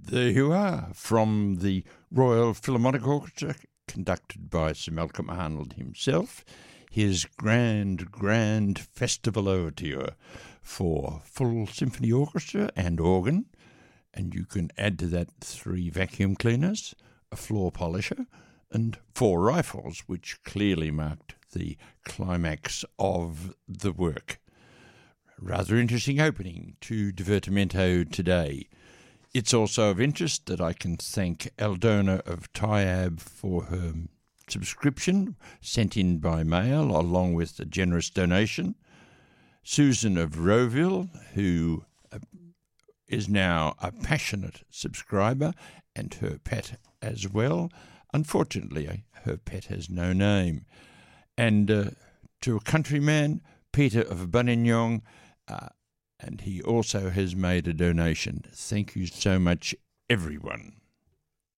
There you are, from the Royal Philharmonic Orchestra, conducted by Sir Malcolm Arnold himself, his grand festival overture for full symphony orchestra and organ, and you can add to that 3 vacuum cleaners, a floor polisher, and 4 rifles, which clearly marked the climax of the work. Rather interesting opening to Divertimento today. It's also of interest that I can thank Aldona of Tyab for her subscription sent in by mail along with a generous donation. Susan of Rowville, who is now a passionate subscriber, and her pet as well. Unfortunately, her pet has no name. And to a countryman, Peter of Buninyong, and he also has made a donation. Thank you so much, everyone.